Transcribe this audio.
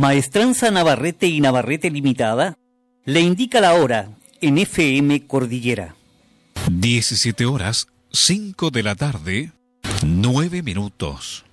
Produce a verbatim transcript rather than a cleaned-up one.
Maestranza Navarrete y Navarrete Limitada le indica la hora en F M Cordillera. diecisiete horas, cinco de la tarde, nueve minutos.